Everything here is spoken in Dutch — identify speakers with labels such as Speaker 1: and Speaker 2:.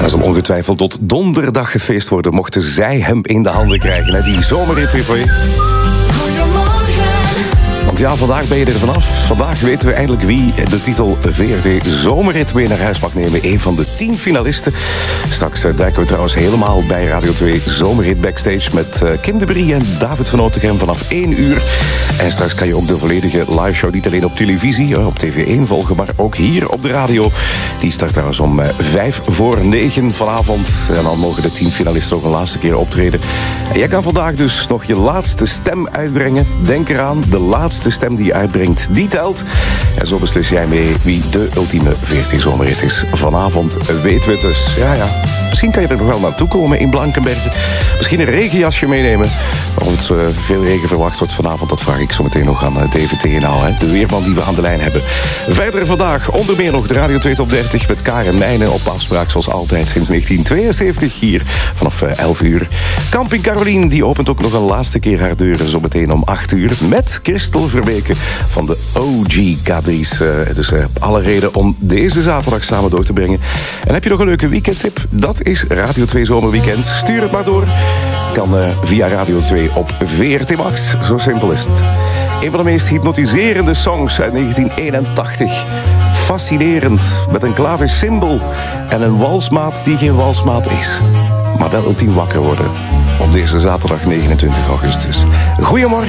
Speaker 1: Dat zal ongetwijfeld tot donderdag gefeest worden, mochten zij hem in de handen krijgen. Hè? Die zomerrit weer voor je. Want ja, vandaag ben je er vanaf. Vandaag weten we eindelijk wie de titel VRT Zomerrit mee naar huis mag nemen. Een van de 10 finalisten. Straks duiken we trouwens helemaal bij Radio 2 Zomerrit Backstage met Kim de Brie en David van Otegem vanaf 1 uur. En straks kan je ook de volledige liveshow niet alleen op televisie, op TV1 volgen, maar ook hier op de radio. Die start trouwens om 8:55 vanavond. En dan mogen de 10 finalisten ook een laatste keer optreden. En jij kan vandaag dus nog je laatste stem uitbrengen. Denk eraan, de laatste stem die je uitbrengt, die telt. En zo beslis jij mee wie de ultieme VRT Zomerrit is. Vanavond weten we het dus. Ja. Misschien kan je er nog wel naartoe komen in Blankenberge. Misschien een regenjasje meenemen. Of het veel regen verwacht wordt vanavond, dat vraag ik zo meteen nog aan David Tegenau, de weerman die we aan de lijn hebben. Verder vandaag onder meer nog de Radio 2 Top 30 met Karen Meijnen op afspraak zoals altijd sinds 1972 hier vanaf 11 uur. Camping Caroline die opent ook nog een laatste keer haar deuren zo meteen om 8 uur met Christel Verbeke van de OG Kadries. Dus alle reden om deze zaterdag samen door te brengen. En heb je nog een leuke weekendtip? Dat is Radio 2 Zomerweekend. Stuur het maar door. Kan via Radio 2 op VRT Max. Zo simpel is het. Een van de meest hypnotiserende songs uit 1981. Fascinerend, met een klaversymbol en een walsmaat die geen walsmaat is. Maar wel ultiem wakker worden op deze zaterdag 29 augustus. Goedemorgen.